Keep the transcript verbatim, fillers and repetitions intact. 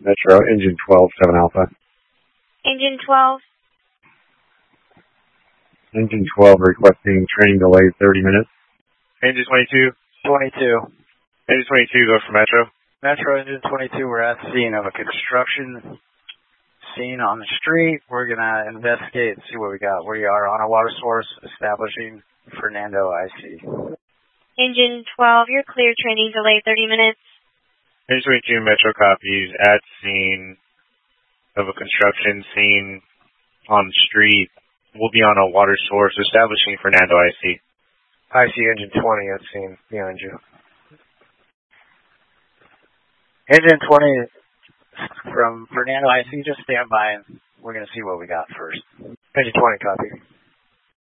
Metro, engine twelve, seven Alpha. Engine twelve. Engine twelve requesting training delay thirty minutes. Engine twenty-two. twenty-two. Engine twenty-two, go for Metro. Metro, engine twenty-two, we're at the scene of a construction scene on the street. We're going to investigate and see what we got. We are on a water source establishing Fernando I C. Engine twelve, you're clear, training delay thirty minutes. Engine twenty-two, Metro copies, at scene of a construction scene on the street. We'll be on a water source establishing Fernando I C. I C engine twenty at scene behind you. Engine twenty from Fernando I C, just stand by and we're going to see what we got first. Engine twenty, copy.